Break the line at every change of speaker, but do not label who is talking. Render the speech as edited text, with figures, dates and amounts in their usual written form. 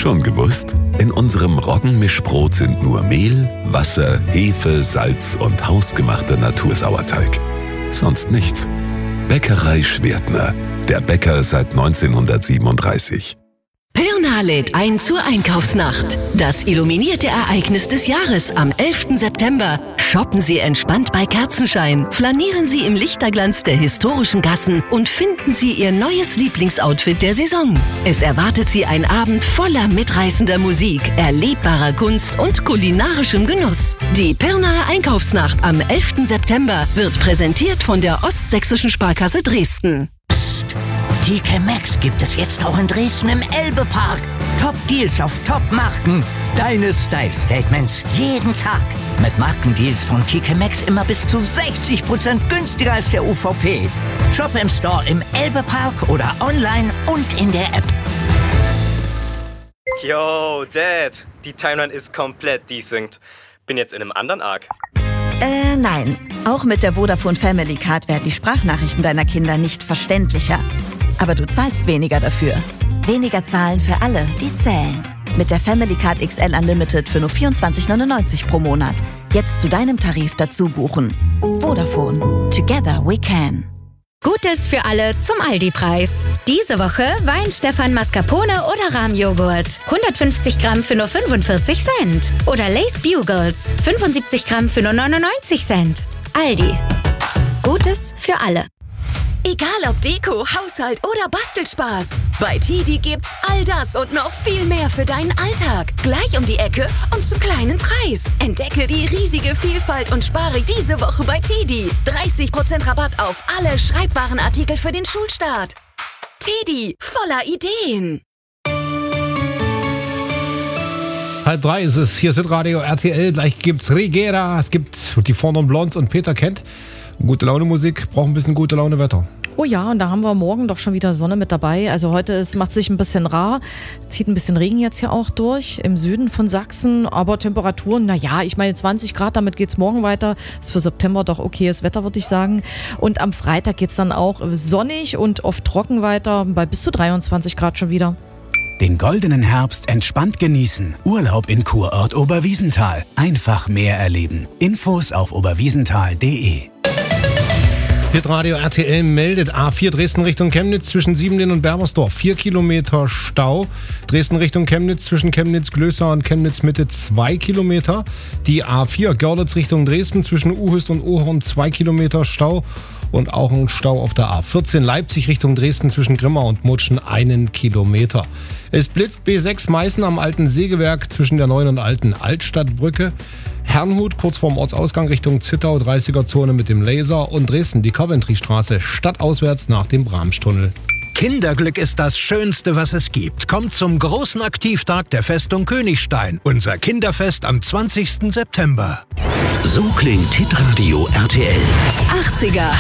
Schon gewusst? In unserem Roggenmischbrot sind nur Mehl, Wasser, Hefe, Salz und hausgemachter Natursauerteig. Sonst nichts. Bäckerei Schwertner. Der Bäcker seit 1937.
Pirna lädt ein zur Einkaufsnacht. Das illuminierte Ereignis des Jahres am 11. September. Shoppen Sie entspannt bei Kerzenschein, flanieren Sie im Lichterglanz der historischen Gassen und finden Sie Ihr neues Lieblingsoutfit der Saison. Es erwartet Sie ein Abend voller mitreißender Musik, erlebbarer Kunst und kulinarischem Genuss. Die Pirnaer Einkaufsnacht am 11. September wird präsentiert von der Ostsächsischen Sparkasse Dresden.
TK Maxx gibt es jetzt auch in Dresden im Elbe-Park. Top-Deals auf Top-Marken. Deine Style-Statements jeden Tag. Mit Markendeals von TK Maxx immer bis zu 60% günstiger als der UVP. Shop im Store im Elbe-Park oder online und in der App.
Yo, Dad. Die Timeline ist komplett desynced. Bin jetzt in einem anderen Arc.
Nein. Auch mit der Vodafone Family Card werden die Sprachnachrichten deiner Kinder nicht verständlicher. Aber du zahlst weniger dafür. Weniger zahlen für alle, die zählen. Mit der Family Card XL Unlimited für nur 24,99 pro Monat. Jetzt zu deinem Tarif dazu buchen. Vodafone. Together we can.
Gutes für alle zum Aldi-Preis. Diese Woche Wein-Stefan Mascarpone oder Rahmjoghurt. 150 Gramm für nur 45 Cent. Oder Lay's Bugles. 75 Gramm für nur 99 Cent. Aldi. Gutes für alle.
Egal ob Deko, Haushalt oder Bastelspaß. Bei TIDI gibt's all das und noch viel mehr für deinen Alltag. Gleich um die Ecke und zum kleinen Preis. Entdecke die riesige Vielfalt und spare diese Woche bei TIDI. 30% Rabatt auf alle Schreibwarenartikel für den Schulstart. TIDI, voller Ideen.
2:30 ist es. Hier sind Radio RTL. Gleich gibt's Regera. Es gibt die Cordon Blondes und Peter Kent. Gute Laune Musik, braucht ein bisschen gute Laune Wetter.
Oh ja, und da haben wir morgen doch schon wieder Sonne mit dabei. Also heute macht sich ein bisschen rar, zieht ein bisschen Regen jetzt hier auch durch im Süden von Sachsen. Aber Temperaturen, naja, ich meine 20 Grad, damit geht's morgen weiter. Ist für September doch okayes Wetter, würde ich sagen. Und am Freitag geht's dann auch sonnig und oft trocken weiter, bei bis zu 23 Grad schon wieder.
Den goldenen Herbst entspannt genießen. Urlaub in Kurort Oberwiesenthal. Einfach mehr erleben. Infos auf oberwiesenthal.de.
Radio RTL meldet A4 Dresden Richtung Chemnitz zwischen Siebenlin und Berbersdorf 4 Kilometer Stau. Dresden Richtung Chemnitz zwischen Chemnitz-Glößer und Chemnitz-Mitte 2 Kilometer. Die A4 Görlitz Richtung Dresden zwischen Uhüst und Ohorn 2 Kilometer Stau. Und auch ein Stau auf der A14 Leipzig Richtung Dresden zwischen Grimma und Mutschen 1 Kilometer. Es blitzt B6 Meißen am alten Sägewerk zwischen der neuen und alten Altstadtbrücke. Herrnhut kurz vorm Ortsausgang Richtung Zittau, 30er-Zone mit dem Laser. Und Dresden die Coventry-Straße stadtauswärts nach dem Bramstunnel.
Kinderglück ist das Schönste, was es gibt. Kommt zum großen Aktivtag der Festung Königstein. Unser Kinderfest am 20. September.
So klingt Hitradio RTL.
80er